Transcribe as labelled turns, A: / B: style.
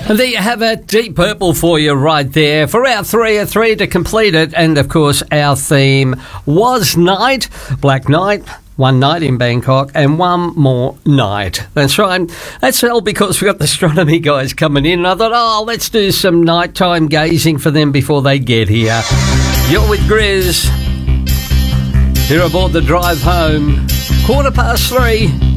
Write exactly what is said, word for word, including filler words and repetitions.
A: And there you have it, Deep Purple for you right there for our three of three to complete it. And, of course, our theme was Night, Black Night. One night in Bangkok and one more night. That's right. That's all because we've got the astronomy guys coming in. And I thought, oh, let's do some nighttime gazing for them before they get here. You're with Grizz here aboard the drive home. Quarter past three.